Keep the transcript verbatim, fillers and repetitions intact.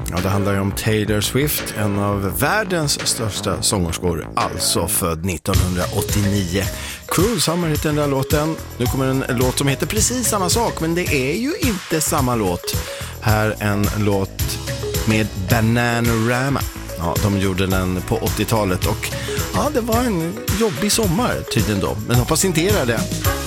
Ja, det handlar ju om Taylor Swift, en av världens största sångerskor, alltså född nittonhundraåttionio. Cruel Summer heter den där låten. Nu kommer en låt som heter precis samma sak, men det är ju inte samma låt. Här en låt med Bananarama. Ja, de gjorde den på åttiotalet och ja, det var en jobbig sommar tydligen då. Men hoppas inte era det.